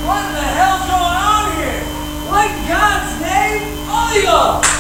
What the hell's going on here? What in God's name? Olio!